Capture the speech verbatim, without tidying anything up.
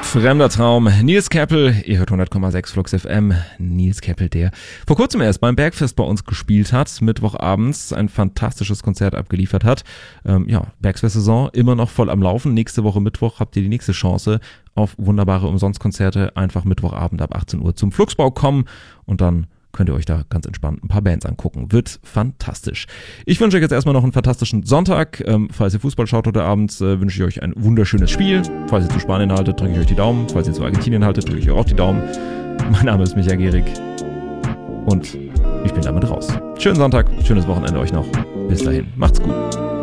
Fremder Traum, Nils Keppel, ihr hört hundert Komma sechs Flux F M, Nils Keppel, der vor kurzem erst beim Bergfest bei uns gespielt hat, Mittwochabends ein fantastisches Konzert abgeliefert hat. Ähm, ja, Bergfest-Saison immer noch voll am Laufen, nächste Woche Mittwoch habt ihr die nächste Chance auf wunderbare Umsonstkonzerte, einfach Mittwochabend ab achtzehn Uhr zum Flugsbau kommen und dann könnt ihr euch da ganz entspannt ein paar Bands angucken. Wird fantastisch. Ich wünsche euch jetzt erstmal noch einen fantastischen Sonntag. Ähm, falls ihr Fußball schaut heute Abend, äh, wünsche ich euch ein wunderschönes Spiel. Falls ihr zu Spanien haltet, drücke ich euch die Daumen. Falls ihr zu Argentinien haltet, drücke ich euch auch die Daumen. Mein Name ist Michael Gehrig und ich bin damit raus. Schönen Sonntag, schönes Wochenende euch noch. Bis dahin, macht's gut.